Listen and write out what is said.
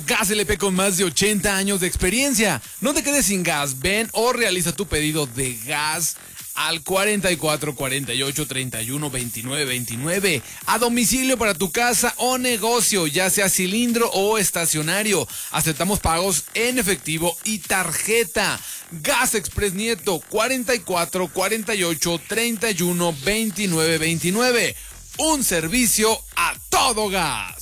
Gas LP con más de 80 años de experiencia. No te quedes sin gas. Ven o realiza tu pedido de gas al 44 48 31 29 29 a domicilio para tu casa o negocio, ya sea cilindro o estacionario. Aceptamos pagos en efectivo y tarjeta. Gas Express Nieto 44 48 31 29 29. Un servicio a todo gas.